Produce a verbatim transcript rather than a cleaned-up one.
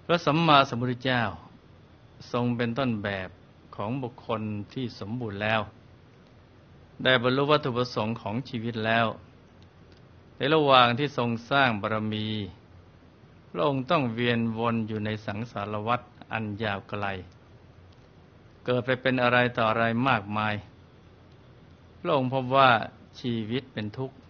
พระสัมมาสัมพุทธเจ้าทรงเป็นต้นแบบของบุคคลที่สมบูรณ์แล้วได้บรรลุวัตถุประสงค์ของชีวิตแล้วในระหว่างที่ทรงสร้างบารมีพระองค์ต้องเวียนวนอยู่ในสังสารวัฏอันยาวไกลเกิดไปเป็นอะไรต่ออะไรมากมายพระองค์พบว่าชีวิตเป็นทุกข์